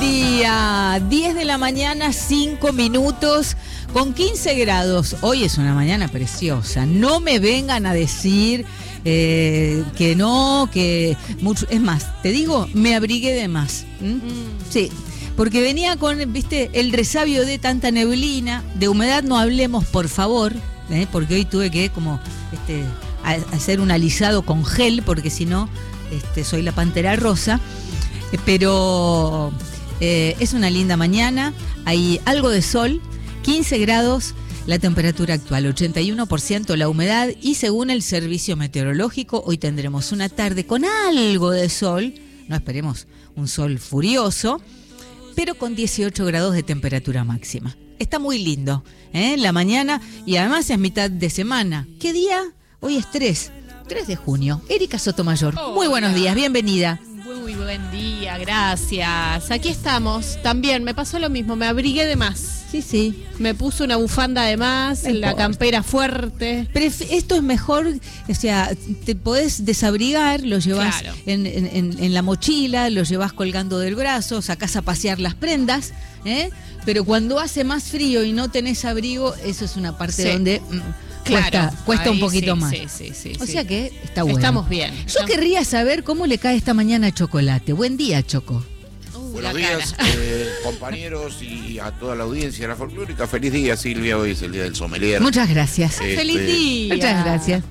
día, 10 de la mañana, 5 minutos, con 15 grados. Hoy es una mañana preciosa. No me vengan a decir que no, que mucho. Es más, te digo, me abrigué de más. Sí, porque venía con, viste, el resabio de tanta neblina. De humedad no hablemos, por favor, porque hoy tuve que como hacer un alisado con gel, porque si no, soy la pantera rosa. Pero es una linda mañana, hay algo de sol, 15 grados la temperatura actual, 81% la humedad, y según el servicio meteorológico hoy tendremos una tarde con algo de sol, no esperemos un sol furioso, pero con 18 grados de temperatura máxima. Está muy lindo, la mañana, y además es mitad de semana. ¿Qué día? Hoy es 3 de junio. Erika Sotomayor, muy buenos días, bienvenida. Muy buen día, gracias. Aquí estamos. También me pasó lo mismo, me abrigué de más. Sí. Me puse una bufanda de más, la campera fuerte. Pero esto es mejor, o sea, te podés desabrigar, lo llevas claro. en la mochila, lo llevas colgando del brazo, sacás a pasear las prendas, pero cuando hace más frío y no tenés abrigo, eso es una parte donde... Claro, cuesta un poquito más. Sí. O sea que está bueno. Estamos bien. Yo querría saber cómo le cae esta mañana a Chocolate. Buen día, Choco. Buenos días, compañeros y a toda la audiencia de la folclórica. Feliz día, Silvia. Hoy es el día del sommelier. Muchas gracias. ¡Feliz día! Muchas gracias.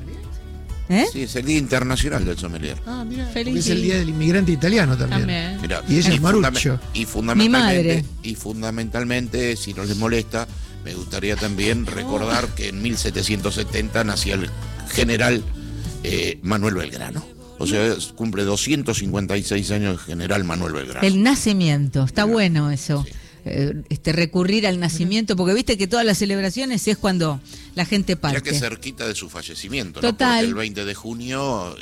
Sí, es el día internacional del sommelier. Ah, mira. Feliz Es el día del inmigrante italiano también. Mirá, Y ella es Maruccio. Mi madre. Y fundamentalmente, si no les molesta, me gustaría también recordar que en 1770 nacía el general Manuel Belgrano. O sea, cumple 256 años el general Manuel Belgrano. El nacimiento, está bueno eso. Sí. Recurrir al nacimiento, porque viste que todas las celebraciones es cuando la gente parte. Ya que cerquita de su fallecimiento, total. ¿no? Porque el 20 de junio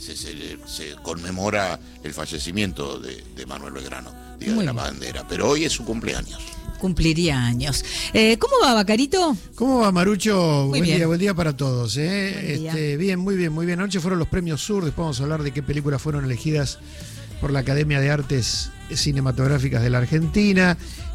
se conmemora el fallecimiento de Manuel Belgrano, Día de la Bandera, pero hoy es su cumpleaños. Cumpliría años. ¿Cómo va, Bacarito? ¿Cómo va, Marucho? Muy Buen día para todos. Bien, muy bien. Anoche fueron los premios Sur, después vamos a hablar de qué películas fueron elegidas por la Academia de Artes Cinematográficas de la Argentina.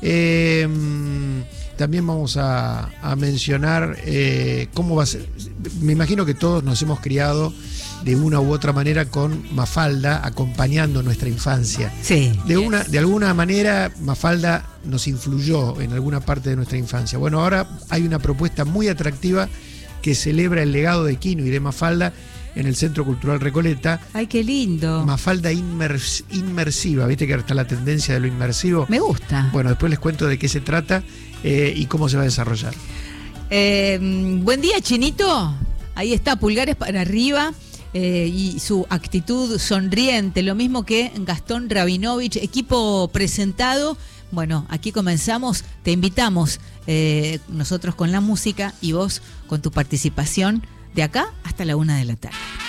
También vamos a mencionar cómo va a ser. Me imagino que todos nos hemos criado de una u otra manera con Mafalda acompañando nuestra infancia. Sí. De alguna manera Mafalda nos influyó en alguna parte de nuestra infancia. Bueno, ahora hay una propuesta muy atractiva que celebra el legado de Quino y de Mafalda en el Centro Cultural Recoleta. ¡Ay, qué lindo! Mafalda inmersiva, viste que ahora está la tendencia de lo inmersivo. Me gusta. Bueno, después les cuento de qué se trata y cómo se va a desarrollar. Buen día, Chinito. Ahí está, pulgares para arriba. Y su actitud sonriente, lo mismo que Gastón Rabinovich, equipo presentado. Bueno, aquí comenzamos, te invitamos, nosotros con la música y vos con tu participación de acá hasta la 1 de la tarde.